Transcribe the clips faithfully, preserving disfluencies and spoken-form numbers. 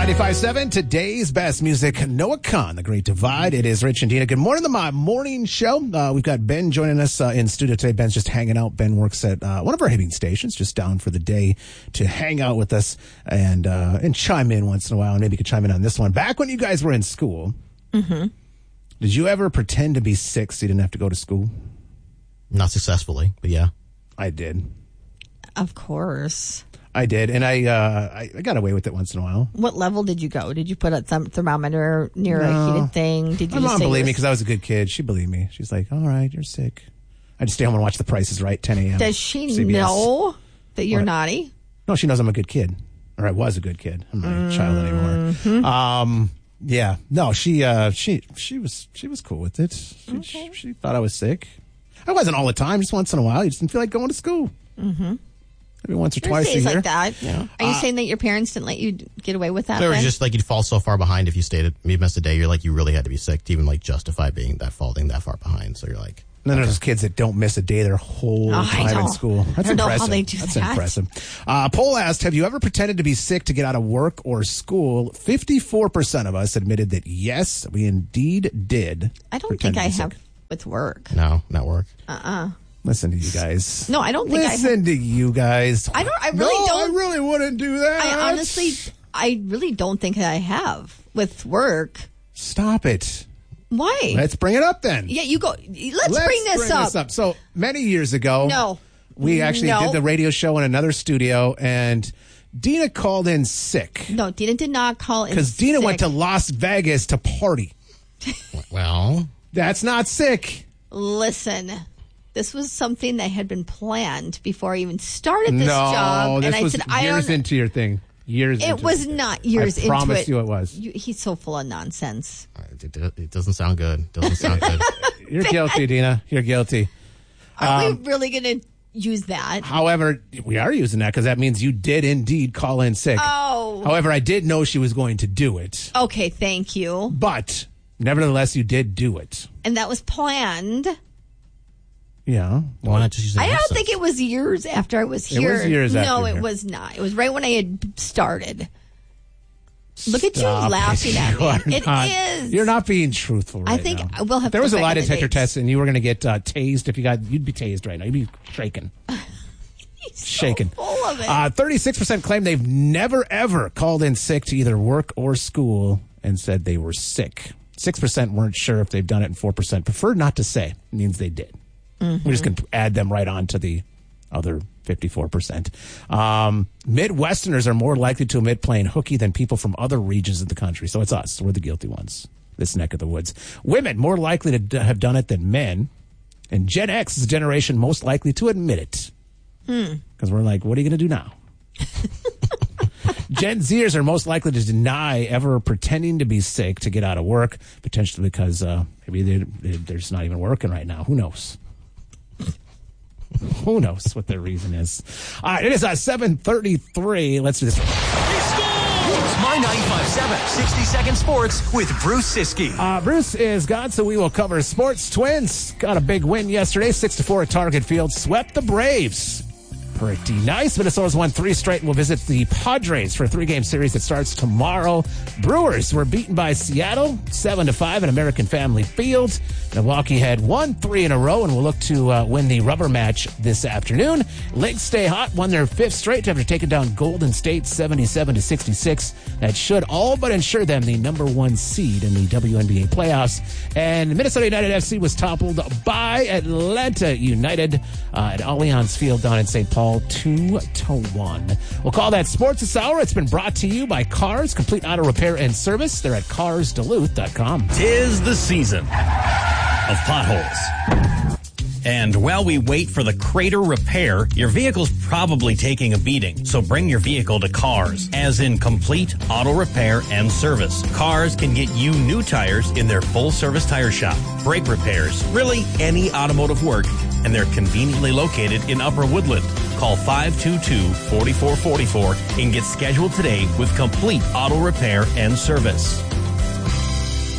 ninety-five point seven, today's best music, Noah Kahan, The Great Divide. It is Rich and Dina. Good morning, the My Morning Show. Uh, we've got Ben joining us uh, in studio today. Ben's just hanging out. Ben works at uh, one of our hitting stations, just down for the day to hang out with us and uh, and chime in once in a while. And maybe you could chime in on this one. Back when you guys were in school, mm-hmm. did you ever pretend to be sick so you didn't have to go to school? Not successfully, but yeah. I did. Of course. I did, and I, uh, I I got away with it once in a while. What level did you go? Did you put a th- thermometer near No. a heated thing? Did you My just mom say believed you me were- because I was a good kid. She believed me. She's like, all right, you're sick. I just stay home and watch The Price is Right, ten a.m. Does she C B S. know that you're What? naughty? No, she knows I'm a good kid. Or I was a good kid. I'm not a child anymore. Mm-hmm. Um, yeah. No, she uh, she she was she was cool with it. She, Okay. she, she thought I was sick. I wasn't all the time, just once in a while. You just didn't feel like going to school. Mm-hmm. Maybe once or There's twice a days year. like that. Yeah. Are you Uh, saying that your parents didn't let you d- get away with that? So it was then? just like you'd fall so far behind if you stayed at, you missed a day, you're like, you really had to be sick to even like justify being that falling that far behind. So you're like, And then there's those kids that don't miss a day their whole Oh, I time in know. school. That's I don't know how impressive. they do That's that. impressive. Uh, poll asked, have you ever pretended to be sick to get out of work or school? fifty-four percent of us admitted that yes, we indeed did. I don't pretend think to I be sick. have with work. no, not work. Uh-uh. Listen to you guys. No, I don't think I Listen have. to you guys. I don't- I really no, don't- I really wouldn't do that. I honestly, I really don't think I have with work. Stop it. Why? Let's bring it up then. yeah, you go. Let's, Let's bring this bring up. this up. So many years ago, No. we actually No. did the radio show in another studio, and Dina called in sick. No, Dina did not call in Because Dina sick. went to Las Vegas to party. Well, That's not sick. Listen, this was something that had been planned before I even started this no, job, this and I was said, "I years don't." into your thing. Years. It into was not years I into promise it. you, it was. You, he's so full of nonsense. it, it doesn't sound good. Doesn't sound good. You're guilty, Dina. You're guilty. Are Um, we really going to use that? However, we are using that because that means you did indeed call in sick. Oh, However, I did know she was going to do it, okay. Thank you. but nevertheless, you did do it. And that was planned. Yeah. Why not just use an I don't accent? think it was years after I was It here. was years no, after it here. was not. It was right when I had started. Look at you Stop laughing it. at You are me. It not- is. You're not being truthful right I think now. we'll have There to was a go lie back on the detector dates. test, and you were going to get uh, tased if you got. You'd be tased right now. You'd be shaking. He's so Shaken. full of it. Uh, thirty-six percent claim they've never, ever called in sick to either work or school and said they were sick. six percent weren't sure if they've done it, and four percent preferred not to say. It means they did. Mm-hmm. We're just going to add them right on to the other fifty-four percent. Um, Midwesterners are more likely to admit playing hooky than people from other regions of the country. So it's us. We're the guilty ones, this neck of the woods. Women more likely to d- have done it than men. And Gen X is the generation most likely to admit it. Because we're like, what are you going to do now? Gen Zers are most likely to deny ever pretending to be sick to get out of work, potentially because uh, maybe they're, they're just not even working right now. Who knows? Who knows what their reason is? All right, it is uh, seven thirty-three. Let's do this. It's My ninety-five point seven, sixty second Sports with Bruce Siskey. Uh, Bruce is gone, so we will cover sports. Twins got a big win yesterday, six to four at Target Field. Swept the Braves. Pretty nice. Minnesota's won three straight and will visit the Padres for a three-game series that starts tomorrow. Brewers were beaten by Seattle, seven to five at American Family Field. Milwaukee had won three in a row and will look to uh, win the rubber match this afternoon. Lynx stay hot, won their fifth straight after taking down Golden State seventy-seven to sixty-six. That should all but ensure them the number one seed in the W N B A playoffs. And Minnesota United F C was toppled by Atlanta United uh, at Allianz Field down in Saint Paul, two to one. We'll call that Sports this hour. It's been brought to you by Cars, complete auto repair and service. They're at cars duluth dot com. Tis the season of potholes. And while we wait for the crater repair, your vehicle's probably taking a beating. So bring your vehicle to Cars, as in complete auto repair and service. Cars can get you new tires in their full-service tire shop, brake repairs, really any automotive work, and they're conveniently located in Upper Woodland. Call five two two, four four four four and get scheduled today with complete auto repair and service.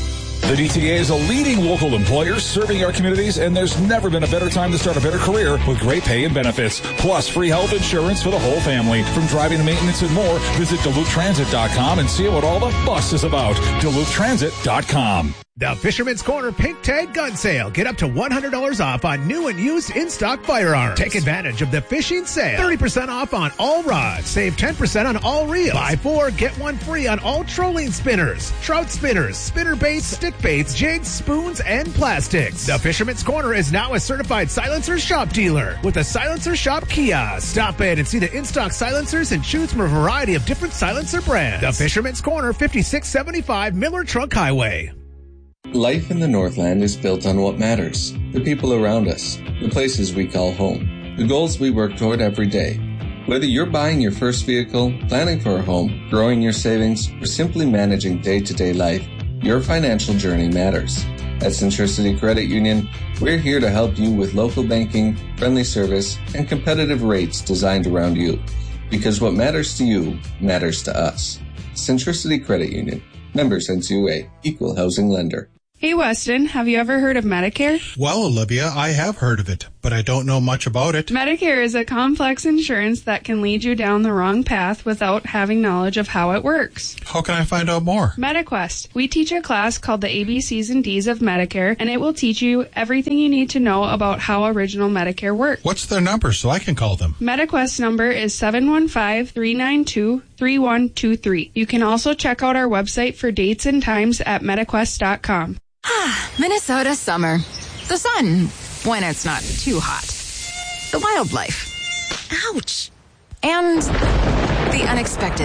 The D T A is a leading local employer serving our communities, and there's never been a better time to start a better career with great pay and benefits, plus free health insurance for the whole family. From driving to maintenance and more, visit Duluth Transit dot com and see what all the fuss is about. Duluth Transit dot com. The Fisherman's Corner Pink Tag Gun Sale. Get up to one hundred dollars off on new and used in-stock firearms. Take advantage of the fishing sale. thirty percent off on all rods. Save ten percent on all reels. Buy four, get one free on all trolling spinners, trout spinners, spinner baits, stick baits, jigs, spoons, and plastics. The Fisherman's Corner is now a certified silencer shop dealer with a silencer shop kiosk. Stop in and see the in-stock silencers and choose from a variety of different silencer brands. The Fisherman's Corner, fifty-six seventy-five Miller Trunk Highway. Life in the Northland is built on what matters, the people around us, the places we call home, the goals we work toward every day. Whether you're buying your first vehicle, planning for a home, growing your savings, or simply managing day-to-day life, your financial journey matters. At Centricity Credit Union, we're here to help you with local banking, friendly service, and competitive rates designed around you. Because what matters to you matters to us. Centricity Credit Union. Members N C U A. Equal housing lender. Hey, Weston, have you ever heard of Medicare? Well, Olivia, I have heard of it, but I don't know much about it. Medicare is a complex insurance that can lead you down the wrong path without having knowledge of how it works. How can I find out more? MediQuest. We teach a class called the A B Cs and Ds of Medicare, and it will teach you everything you need to know about how original Medicare works. What's their number so I can call them? MediQuest number is seven one five, three nine two, three one two three. You can also check out our website for dates and times at MediQuest dot com. Ah, Minnesota summer. The sun, when it's not too hot. The wildlife. Ouch. And the unexpected.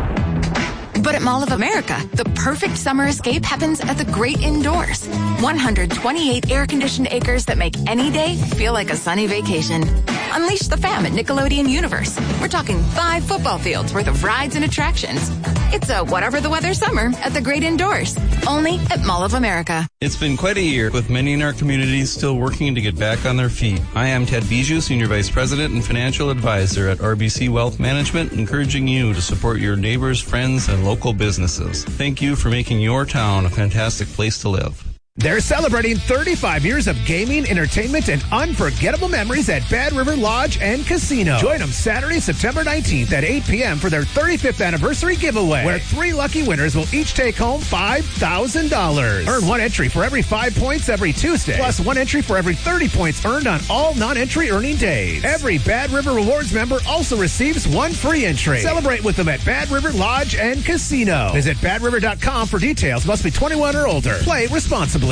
But at Mall of America, the perfect summer escape happens at the great indoors. one hundred twenty-eight air-conditioned acres that make any day feel like a sunny vacation. Unleash the fam at Nickelodeon Universe. We're talking five football fields worth of rides and attractions. It's a whatever the weather summer at the great indoors. Only at Mall of America. It's been quite a year, with many in our communities still working to get back on their feet. I am Ted Bijou, Senior Vice President and Financial Advisor at R B C Wealth Management, encouraging you to support your neighbors, friends, and local businesses. Thank you for making your town a fantastic place to live. They're celebrating thirty-five years of gaming, entertainment, and unforgettable memories at Bad River Lodge and Casino. Join them Saturday, September nineteenth at eight p.m. for their thirty-fifth anniversary giveaway, where three lucky winners will each take home five thousand dollars. Earn one entry for every five points every Tuesday, plus one entry for every thirty points earned on all non-entry earning days. Every Bad River Rewards member also receives one free entry. Celebrate with them at Bad River Lodge and Casino. Visit bad river dot com for details. Must be twenty-one or older. Play responsibly.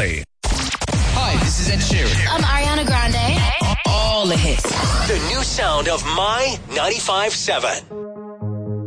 Hi, this is Ed Sheeran. I'm Ariana Grande. All the hits. The new sound of My ninety-five point seven.